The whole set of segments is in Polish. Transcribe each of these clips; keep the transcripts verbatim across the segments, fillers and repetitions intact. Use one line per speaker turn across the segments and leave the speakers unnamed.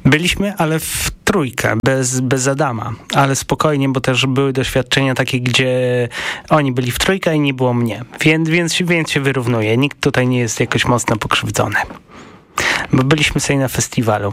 Byliśmy, ale w trójkę, bez, bez Adama, ale spokojnie, bo też były doświadczenia takie, gdzie oni byli w trójkę i nie było mnie, więc, więc, więc się wyrównuje. Nikt tutaj nie jest jakoś mocno pokrzywdzony, bo byliśmy sobie na festiwalu.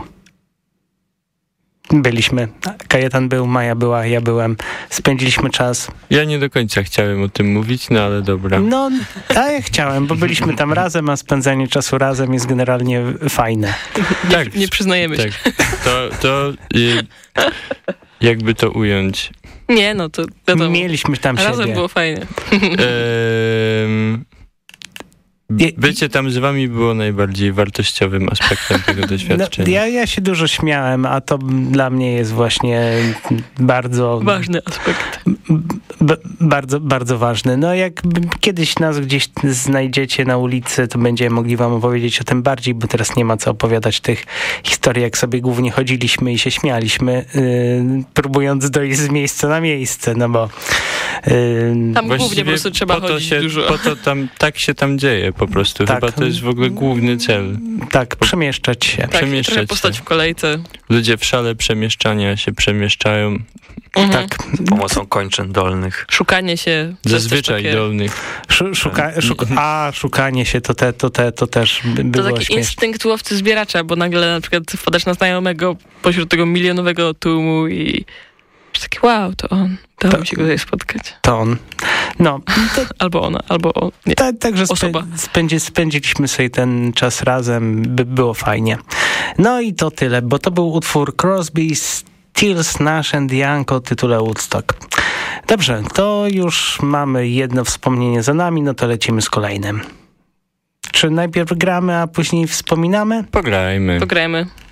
Byliśmy. Kajetan był, Maja była, ja byłem. Spędziliśmy czas.
Ja nie do końca chciałem o tym mówić, no ale dobra.
No, a ja chciałem, bo byliśmy tam razem, a spędzanie czasu razem jest generalnie fajne.
Tak, nie przyznajemy się.
Tak. To, to y, jakby to ująć?
Nie, no to wiadomo.
Mieliśmy tam
razem
siebie.
było fajnie.
Ehm, Bycie tam z wami było najbardziej wartościowym aspektem tego doświadczenia.
No, ja, ja się dużo śmiałem, a to dla mnie jest właśnie bardzo...
Ważny aspekt.
B- bardzo, bardzo ważny. No jak kiedyś nas gdzieś znajdziecie na ulicy, to będziemy mogli wam opowiedzieć o tym bardziej, bo teraz nie ma co opowiadać tych historii, jak sobie głównie chodziliśmy i się śmialiśmy, yy, próbując dojść z miejsca na miejsce, no bo... Yy,
tam głównie po prostu trzeba
po
chodzić
to się,
dużo.
Po to tam, tak się tam dzieje po prostu.
Tak.
Chyba to jest w ogóle główny cel.
Tak, przemieszczać się.
Tak,
przemieszczać
trochę postać
się.
w kolejce.
Ludzie w szale przemieszczania się przemieszczają.
Mhm.
Tak.
Pomocą kończyn dolnych.
Szukanie się. to jest też
Zazwyczaj
takie,
dolnych.
Szu, szuka, szuka, a, szukanie się, to, te, to, te, to też by
To
było
taki
śmieszne.
instynkt łowcy zbieracza, bo nagle na przykład wpadasz na znajomego pośród tego milionowego tłumu i taki wow, to on. Dało mi się go tutaj spotkać.
To on. No, to,
Albo ona, albo on. Nie.
ta, także spę,
Osoba.
spędzi, spędziliśmy sobie ten czas razem, by było fajnie. No i to tyle, bo to był utwór Crosby, Stills, Nash and Young o tytule Woodstock. Dobrze, to już mamy jedno wspomnienie za nami, no to lecimy z kolejnym. Czy najpierw gramy, a później wspominamy?
Pograjmy.
Pograjmy.